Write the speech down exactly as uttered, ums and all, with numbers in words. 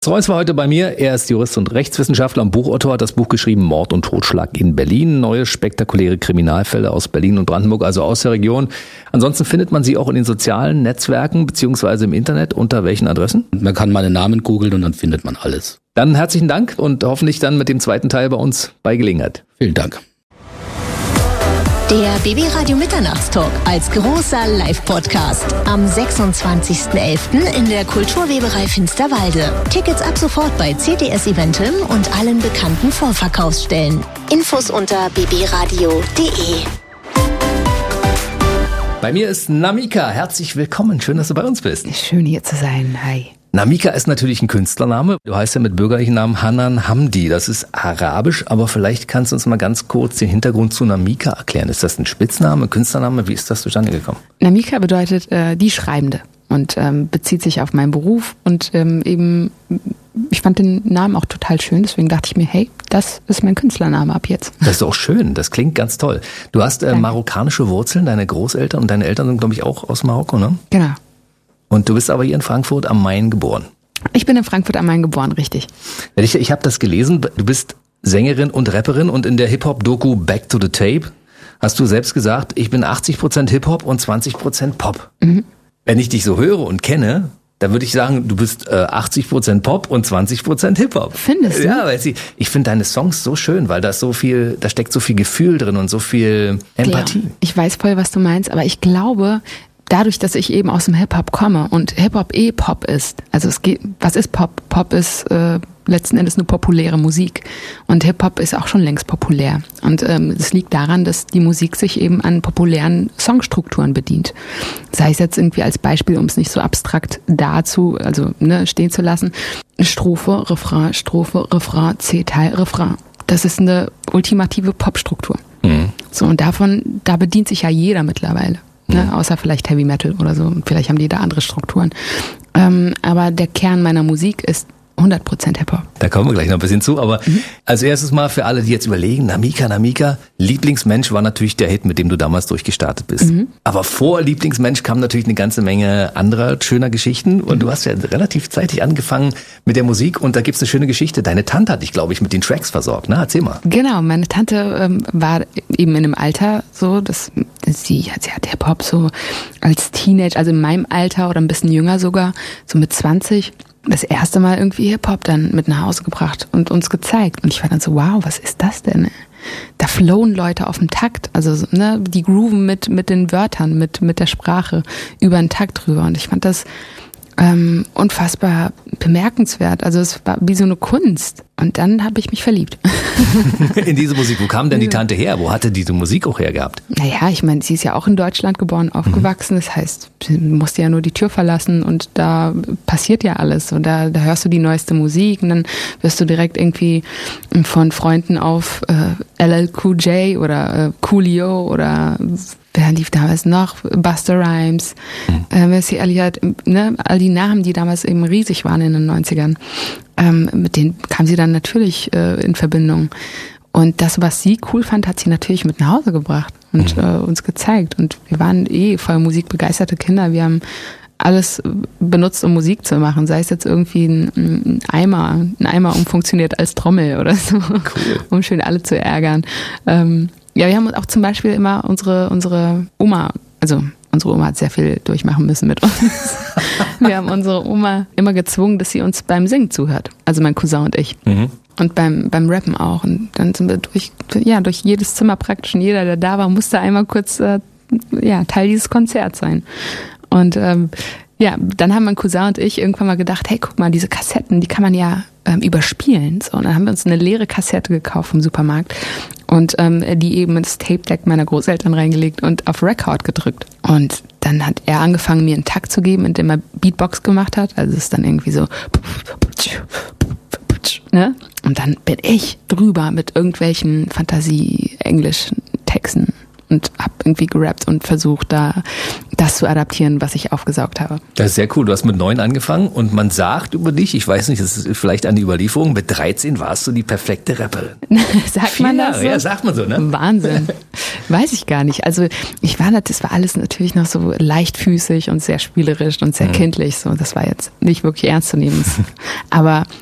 Reuss war heute bei mir. Er ist Jurist und Rechtswissenschaftler und Buchautor, hat das Buch geschrieben Mord und Totschlag in Berlin. Neue spektakuläre Kriminalfälle aus Berlin und Brandenburg, also aus der Region. Ansonsten findet man sie auch in den sozialen Netzwerken beziehungsweise im Internet. Unter welchen Adressen? Man kann meinen Namen googeln und dann findet man alles. Dann herzlichen Dank und hoffentlich dann mit dem zweiten Teil bei uns bei Gelegenheit. Vielen Dank. Der B B Radio Mitternachtstalk als großer Live-Podcast am sechsundzwanzigsten elften in der Kulturweberei Finsterwalde. Tickets ab sofort bei C T S Eventim und allen bekannten Vorverkaufsstellen. Infos unter b b radio punkt d e. Bei mir ist Namika. Herzlich willkommen. Schön, dass du bei uns bist. Schön hier zu sein. Hi. Namika ist natürlich ein Künstlername. Du heißt ja mit bürgerlichen Namen Hanan Hamdi. Das ist arabisch, aber vielleicht kannst du uns mal ganz kurz den Hintergrund zu Namika erklären. Ist das ein Spitzname, Künstlername? Wie ist das zustande gekommen? Namika bedeutet äh, die Schreibende und ähm, bezieht sich auf meinen Beruf und ähm, eben, ich fand den Namen auch total schön, deswegen dachte ich mir, hey, das ist mein Künstlername ab jetzt. Das ist auch schön, das klingt ganz toll. Du hast äh, marokkanische Wurzeln, deine Großeltern und deine Eltern sind, glaube ich, auch aus Marokko, ne? Genau. Und du bist aber hier in Frankfurt am Main geboren. Ich bin in Frankfurt am Main geboren, richtig. Ich, ich habe das gelesen, du bist Sängerin und Rapperin und in der Hip-Hop-Doku Back to the Tape hast du selbst gesagt, ich bin achtzig Prozent Hip-Hop und zwanzig Prozent Pop. Mhm. Wenn ich dich so höre und kenne, dann würde ich sagen, du bist äh, achtzig Prozent Pop und zwanzig Prozent Hip-Hop. Findest du? Ja, weil sie, ich finde deine Songs so schön, weil da so viel, da steckt so viel Gefühl drin und so viel Empathie. Ja, ich weiß voll, was du meinst, aber ich glaube, dadurch, dass ich eben aus dem Hip-Hop komme und Hip-Hop eh Pop ist, also es geht, was ist Pop? Pop ist äh, letzten Endes eine populäre Musik und Hip-Hop ist auch schon längst populär und ähm, es liegt daran, dass die Musik sich eben an populären Songstrukturen bedient. Sei es jetzt irgendwie als Beispiel, um es nicht so abstrakt dazu, also ne, stehen zu lassen, Strophe, Refrain, Strophe, Refrain, C-Teil, Refrain. Das ist eine ultimative Popstruktur. Mhm. So, und davon, da bedient sich ja jeder mittlerweile. Ne, außer vielleicht Heavy Metal oder so. Vielleicht haben die da andere Strukturen. Ähm, aber der Kern meiner Musik ist hundert Prozent Hip-Hop. Da kommen wir gleich noch ein bisschen zu. Aber mhm. als erstes mal für alle, die jetzt überlegen, Namika, Namika, Lieblingsmensch war natürlich der Hit, mit dem du damals durchgestartet bist. Mhm. Aber vor Lieblingsmensch kam natürlich eine ganze Menge anderer schöner Geschichten. Und mhm. du hast ja relativ zeitig angefangen mit der Musik. Und da gibt's eine schöne Geschichte. Deine Tante hat dich, glaube ich, mit den Tracks versorgt. Na, erzähl mal. Genau, meine Tante ähm, war eben in einem Alter so, dass sie, sie hat Hip-Hop so als Teenager, also in meinem Alter oder ein bisschen jünger sogar, so mit zwanzig, das erste Mal irgendwie Hip-Hop dann mit nach Hause gebracht und uns gezeigt. Und ich war dann so, wow, was ist das denn? Da flowen Leute auf dem Takt, also ne, die grooven mit mit den Wörtern, mit mit der Sprache über den Takt drüber. Und ich fand das ähm, unfassbar bemerkenswert. Also es war wie so eine Kunst. Und dann habe ich mich verliebt. In diese Musik. Wo kam denn die Tante her? Wo hatte diese Musik auch her gehabt? Naja, ich meine, sie ist ja auch in Deutschland geboren, aufgewachsen. Mhm. Das heißt, sie musste ja nur die Tür verlassen und da passiert ja alles. Und da, da hörst du die neueste Musik und dann wirst du direkt irgendwie von Freunden auf äh, L L Cool J oder äh, Coolio oder wer lief damals noch? Busta Rhymes, mhm. äh, Missy Elliott, ne? All die Namen, die damals eben riesig waren in den neunzigern. Ähm, mit denen kam sie dann natürlich äh, in Verbindung. Und das, was sie cool fand, hat sie natürlich mit nach Hause gebracht und mhm. äh, uns gezeigt. Und wir waren eh voll musikbegeisterte Kinder. Wir haben alles benutzt, um Musik zu machen. Sei es jetzt irgendwie ein, ein Eimer, ein Eimer umfunktioniert als Trommel oder so, cool. Um schön alle zu ärgern. Ähm, ja, wir haben auch zum Beispiel immer unsere, unsere Oma, also unsere Oma hat sehr viel durchmachen müssen mit uns. Wir haben unsere Oma immer gezwungen, dass sie uns beim Singen zuhört. Also mein Cousin und ich. Mhm. Und beim, beim Rappen auch. Und dann sind wir durch, ja, durch jedes Zimmer praktisch. Und jeder, der da war, musste einmal kurz äh, ja, Teil dieses Konzerts sein. Und ähm, ja, dann haben mein Cousin und ich irgendwann mal gedacht, hey, guck mal, diese Kassetten, die kann man ja ähm, überspielen. So, und dann haben wir uns eine leere Kassette gekauft im Supermarkt und ähm, die eben ins Tape-Deck meiner Großeltern reingelegt und auf Record gedrückt. Und dann hat er angefangen, mir einen Takt zu geben, indem er Beatbox gemacht hat. Also es ist dann irgendwie so, ne? Und dann bin ich drüber mit irgendwelchen Fantasie-Englisch-Texten. und habe irgendwie gerappt und versucht, da das zu adaptieren, was ich aufgesaugt habe. Das ist sehr cool. Du hast mit neun angefangen und man sagt über dich, ich weiß nicht, das ist vielleicht eine Überlieferung, mit dreizehn warst du die perfekte Rapperin. Sagt Vier man das Jahre, so? Ja, sagt man so, ne? Wahnsinn. Weiß ich gar nicht. Also ich war, das war alles natürlich noch so leichtfüßig und sehr spielerisch und sehr mhm. kindlich. So, das war jetzt nicht wirklich ernst zu nehmen. Aber